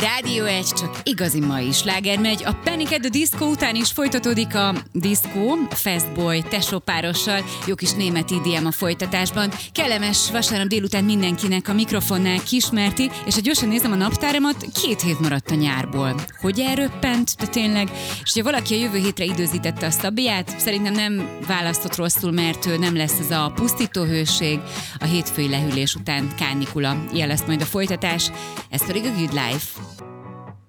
Rádió 1, csak igazi mai sláger megy. A Panic at the Disco után is folytatódik a diszkó, Fastboy tesópárossal, jó kis német IDM a folytatásban. Kellemes vasárnap délután mindenkinek a mikrofonnál Kismerti, és ha gyorsan nézem a naptáramat, 2 hét maradt a nyárból. Hogy elröppent, de tényleg? És ha valaki a jövő hétre időzítette a Szabiát, szerintem nem választott rosszul, mert nem lesz ez a pusztító hőség, a hétfői lehűlés után kánikula. Ilyen lesz majd a folytatás, ez pedig a Good Life.